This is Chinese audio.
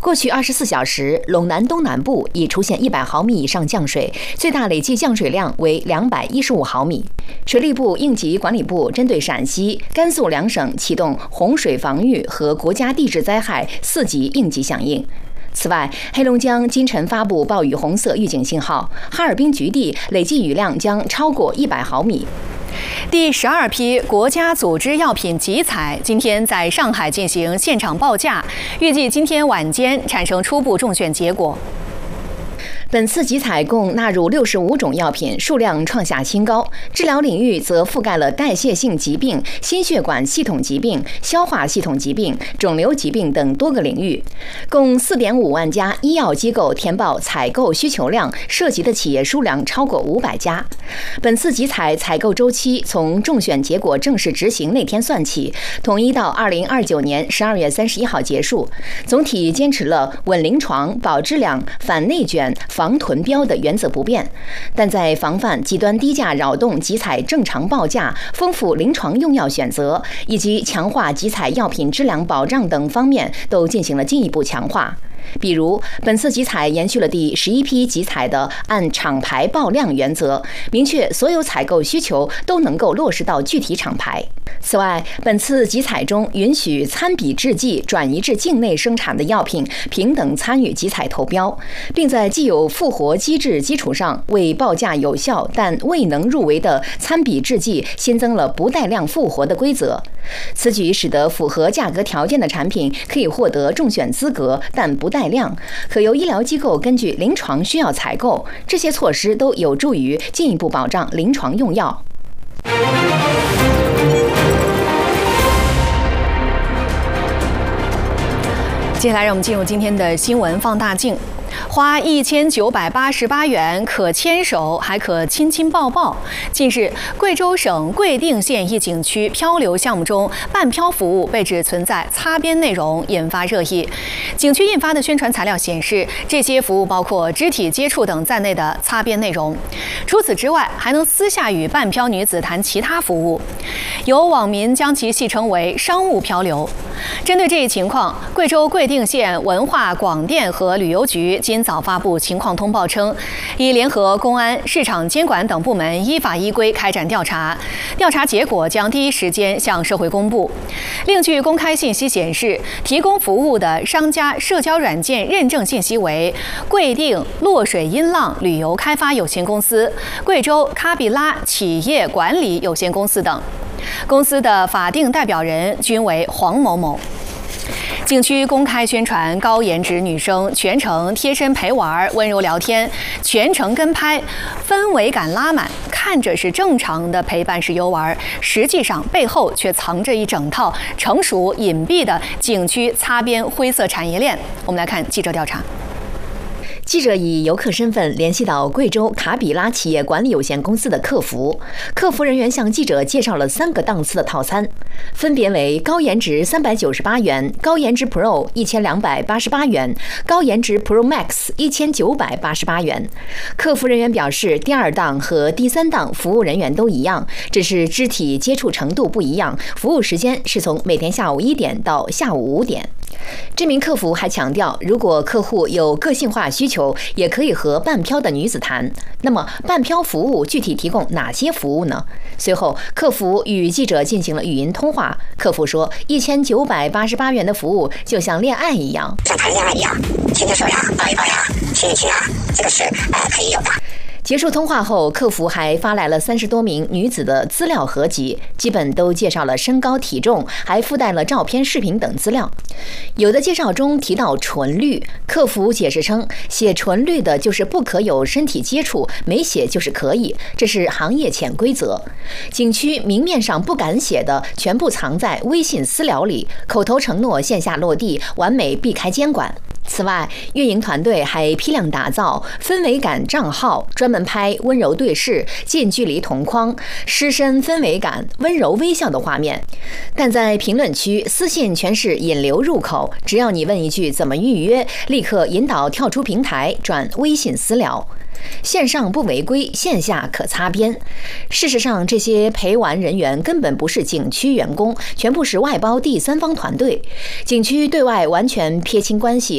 过去24小时，陇南东南部已出现100毫米以上降水，最大累计降水量为215毫米。水利部应急管理部针对陕西、甘肃两省启动洪水防御和国家地质灾害4级应急响应。此外，黑龙江今晨发布暴雨红色预警信号，哈尔滨局地累计雨量将超过100毫米。 第12批国家组织药品集采今天在上海进行现场报价，预计今天晚间产生初步中选结果。 本次集采共纳入65种药品，数量创下新高。治疗领域则覆盖了代谢性疾病、心血管系统疾病、消化系统疾病、肿瘤疾病等多个领域。共4.5万家医药机构填报采购需求量，涉及的企业数量超过500家。本次集采采购周期从中选结果正式执行那天算起，统一到2029年12月31号结束。总体坚持了稳临床、保质量、反内卷、防囤标的原则不变，但在防范极端低价扰动集采正常报价、丰富临床用药选择以及强化集采药品质量保障等方面都进行了进一步强化。比如，本次集采延续了第11批集采的按厂牌报量原则，明确所有采购需求都能够落实到具体厂牌。此外，本次集采中允许参比制剂转移至境内生产的药品平等参与集采投标，并在既有复活机制基础上，为报价有效但未能入围的参比制剂新增了不带量复活的规则。此举使得符合价格条件的产品可以获得中选资格，但不带量，可由医疗机构根据临床需要采购。这些措施都有助于进一步保障临床用药。 接下来让我们进入今天的新闻放大镜。花1988元可牵手，还可亲亲抱抱。近日，贵州省贵定县一景区漂流项目中，半漂服务被指存在擦边内容，引发热议。景区印发的宣传材料显示，这些服务包括肢体接触等在内的擦边内容。除此之外，还能私下与半漂女子谈其他服务。有网民将其戏称为商务漂流。针对这一情况，贵州贵定县文化广电和旅游局今早发布情况通报称，已联合公安、市场监管等部门依法依规开展调查，调查结果将第一时间向社会公布。另据公开信息显示，提供服务的商家社交软件认证信息为贵定落水音浪旅游开发有限公司、贵州卡比拉企业管理有限公司等。公司的法定代表人均为黄某某。景区公开宣传高颜值女生全程贴身陪玩、温柔聊天、全程跟拍，氛围感拉满，看着是正常的陪伴式游玩，实际上背后却藏着一整套成熟隐蔽的景区擦边灰色产业链。我们来看记者调查。 记者以游客身份联系到贵州卡比拉企业管理有限公司的客服，客服人员向记者介绍了3个档次的套餐，分别为高颜值398元、高颜值 Pro 1288元、高颜值 Pro Max 1988元。客服人员表示，第2档和第3档服务人员都一样，只是肢体接触程度不一样，服务时间是从每天下午1点到下午5点。这名客服还强调，如果客户有个性化需求，也可以和半漂的女子谈。那么，半漂服务具体提供哪些服务呢？随后，客服与记者进行了语音通话。客服说，1988元的服务就像恋爱一样， 像谈恋爱一样，牵牵手呀，抱一抱呀，亲一亲啊，这个是可以有的。 结束通话后，客服还发来了30多名女子的资料合集，基本都介绍了身高体重，还附带了照片、视频等资料。有的介绍中提到纯绿，客服解释称，写纯绿的就是不可有身体接触，没写就是可以，这是行业潜规则。景区明面上不敢写的，全部藏在微信私聊里，口头承诺线下落地，完美避开监管。此外，运营团队还批量打造氛围感账号，专门拍温柔对视、近距离同框、失身氛围感、温柔微笑的画面。但在评论区，私信全是引流入口，只要你问一句怎么预约，立刻引导跳出平台转微信私聊。线上不违规，线下可擦边。事实上，这些陪玩人员根本不是景区员工，全部是外包第三方团队。景区对外完全撇清关系，